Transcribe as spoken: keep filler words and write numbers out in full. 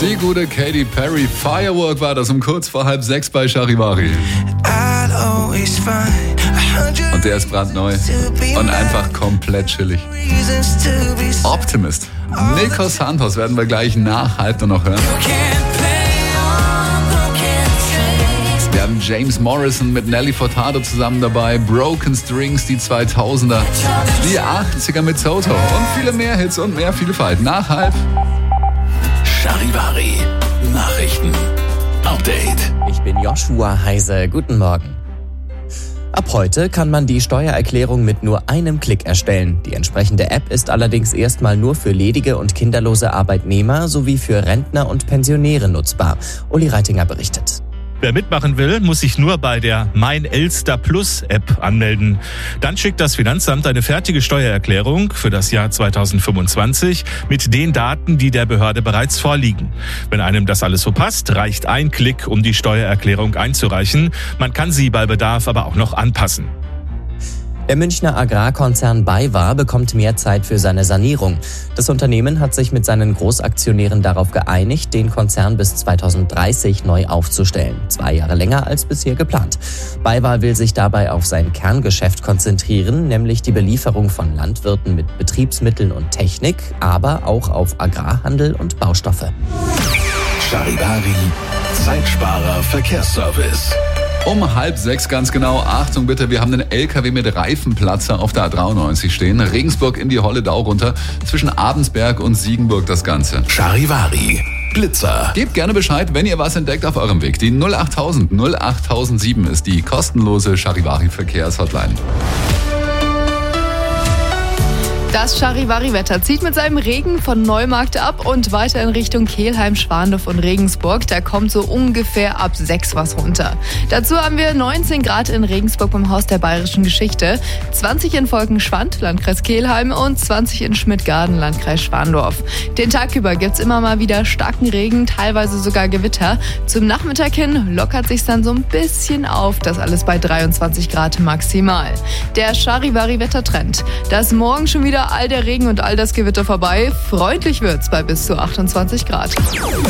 Die gute Katy Perry, Firework war das um kurz vor halb sechs bei Charivari. Und der ist brandneu und einfach komplett chillig. Optimist. Nico Santos werden wir gleich nach halb noch hören. Wir haben James Morrison mit Nelly Furtado zusammen dabei, Broken Strings, die zweitausender, die achtziger mit Toto und viele mehr Hits und mehr Vielfalt. Nach halb. Charivari. Nachrichten. Update. Ich bin Joshua Heise. Guten Morgen. Ab heute kann man die Steuererklärung mit nur einem Klick erstellen. Die entsprechende App ist allerdings erstmal nur für ledige und kinderlose Arbeitnehmer sowie für Rentner und Pensionäre nutzbar. Uli Reitinger berichtet. Wer mitmachen will, muss sich nur bei der Mein Elster Plus App anmelden. Dann schickt das Finanzamt eine fertige Steuererklärung für das Jahr zweitausendfünfundzwanzig mit den Daten, die der Behörde bereits vorliegen. Wenn einem das alles so passt, reicht ein Klick, um die Steuererklärung einzureichen. Man kann sie bei Bedarf aber auch noch anpassen. Der Münchner Agrarkonzern BayWa bekommt mehr Zeit für seine Sanierung. Das Unternehmen hat sich mit seinen Großaktionären darauf geeinigt, den Konzern bis zweitausenddreißig neu aufzustellen. Zwei Jahre länger als bisher geplant. BayWa will sich dabei auf sein Kerngeschäft konzentrieren, nämlich die Belieferung von Landwirten mit Betriebsmitteln und Technik, aber auch auf Agrarhandel und Baustoffe. Charivari. Zeitsparer Verkehrsservice. Um halb sechs ganz genau. Achtung bitte, wir haben einen L K W mit Reifenplatzer auf der A dreiundneunzig stehen. Regensburg in die Holledau runter. Zwischen Abensberg und Siegenburg das Ganze. Charivari. Blitzer. Gebt gerne Bescheid, wenn ihr was entdeckt auf eurem Weg. Die null achttausend null achttausendsieben ist die kostenlose Charivari Verkehrshotline. Das Charivari-Wetter zieht mit seinem Regen von Neumarkt ab und weiter in Richtung Kelheim, Schwandorf und Regensburg. Da kommt so ungefähr ab sechs was runter. Dazu haben wir neunzehn Grad in Regensburg beim Haus der Bayerischen Geschichte, zwanzig in Volkenschwand, Landkreis Kelheim und zwanzig in Schmidtgarden, Landkreis Schwandorf. Den Tag über gibt's immer mal wieder starken Regen, teilweise sogar Gewitter. Zum Nachmittag hin lockert sich's dann so ein bisschen auf, das alles bei dreiundzwanzig Grad maximal. Der Charivari-Wettertrend. Da ist morgen schon wieder all der Regen und all das Gewitter vorbei. Freundlich wird's bei bis zu achtundzwanzig Grad.